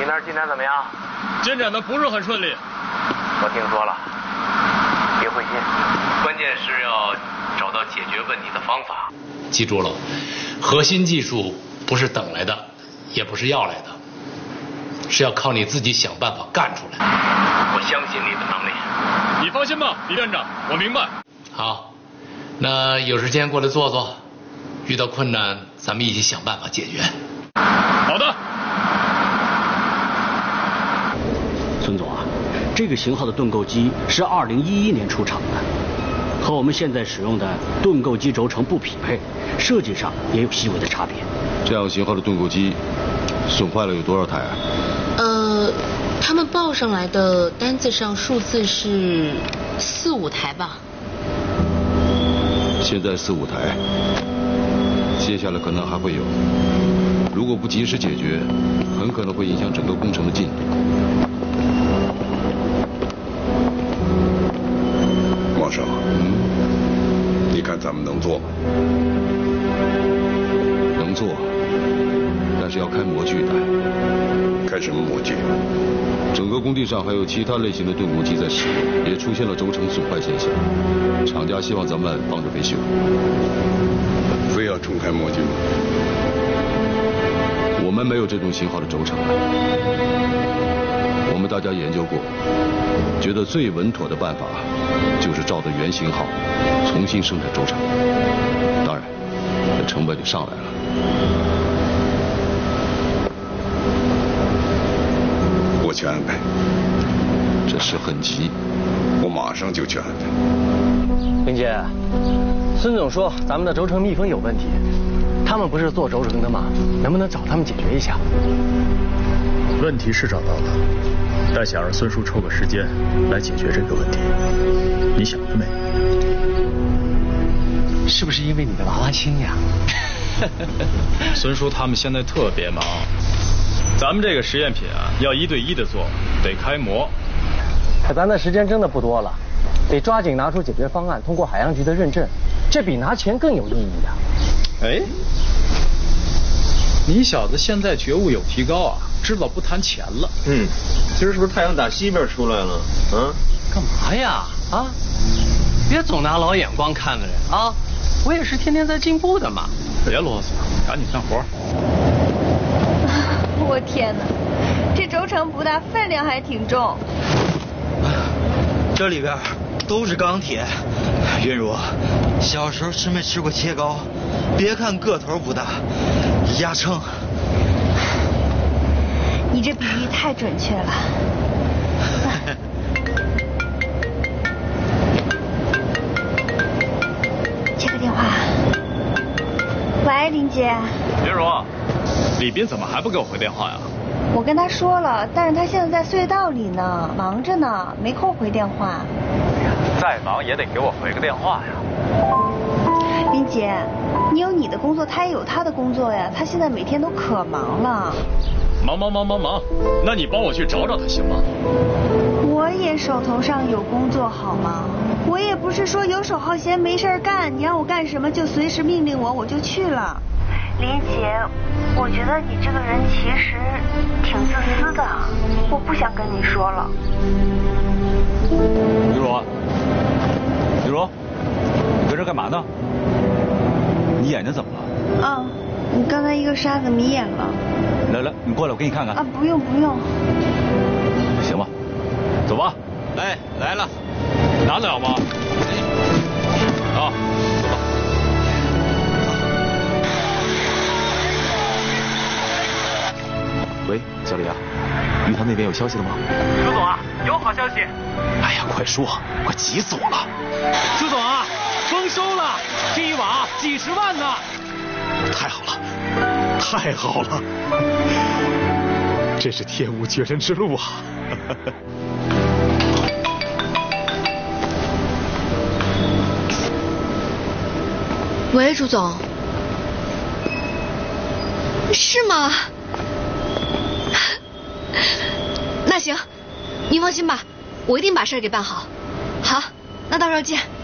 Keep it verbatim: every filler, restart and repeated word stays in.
那儿进展怎么样？ 进展的不是很顺利。 我听说了，别灰心，关键是要找到解决问题的方法。 记住了，核心技术不是等来的，也不是要来的，是要靠你自己想办法干出来。 我相信你的能力。 你放心吧，李院长，我明白。 好，那有时间过来坐坐，遇到困难咱们一起想办法解决。 好的。 孙总啊，这个型号的盾构机是二零一一年出厂的，和我们现在使用的盾构机轴承不匹配，设计上也有细微的差别。 这样型号的盾构机损坏了有多少台啊？ 呃，他们报上来的单子上数字是四五台吧。 现在四五台，接下来可能还会有。如果不及时解决，很可能会影响整个工程的进度。 王生，嗯，你看咱们能做吗？ 能做，但是要开模具的。 开什么模具？ 整个工地上还有其他类型的盾构机在使用，也出现了轴承损坏现象。厂家希望咱们帮着维修。 非要重开模具吗？ 我们没有这种型号的轴承啊。我们大家研究过，觉得最稳妥的办法就是照着原型号重新生产轴承。当然，这成本就上来了。 我去安排。 这事很急， 我马上就去安排。 林姐，孙总说咱们的轴承密封有问题，他们不是做轴承的吗？能不能找他们解决一下？ 问题是找到了，但想让孙叔抽个时间来解决这个问题，你想得美。 是不是因为你的娃娃亲呀？ 孙叔他们现在特别忙，咱们这个实验品啊，要一对一的做，得开模。 可咱的时间真的不多了，得抓紧拿出解决方案，通过海洋局的认证，这比拿钱更有意义啊！ 哎，你小子现在觉悟有提高啊，知道不谈钱了。 嗯，今儿是不是太阳打西边出来了？啊？ 干嘛呀？啊？别总拿老眼光看的人啊！我也是天天在进步的嘛。 别啰嗦，赶紧干活。 我天哪，这轴承不大，分量还挺重。 这里边都是钢铁。云如，小时候吃没吃过切糕？别看个头不大，压秤。 你这比喻太准确了。接个电话。喂，林姐。 云如，李斌怎么还不给我回电话呀？ 我跟他说了，但是他现在在隧道里呢，忙着呢，没空回电话。 再忙也得给我回个电话呀。 林姐，你有你的工作，他也有他的工作呀，他现在每天都可忙了。 忙忙忙忙忙，那你帮我去找找他行吗？ 我也手头上有工作好吗？我也不是说游手好闲没事干，你让我干什么就随时命令我，我就去了。林姐，我觉得你这个人其实挺自私的，我不想跟你说了。 玉茹，玉茹，你搁这干嘛呢？你眼睛怎么了？ 啊，你刚才一个沙子迷眼了。 来来，你过来，我给你看看。 啊，不用不用。 行吧，走吧。 哎，来了， 拿得了吗？啊，走吧。 喂，小李啊，鱼塘那边有消息了吗？ 朱总啊，有好消息。 哎呀，快说，快急死我了！ 朱总啊，丰收了，这一网几十万呢！ 太好了，太好了，这是天无绝人之路啊！ 喂，朱总。是吗？那行，您放心吧，我一定把事儿给办好。好，那到时候见。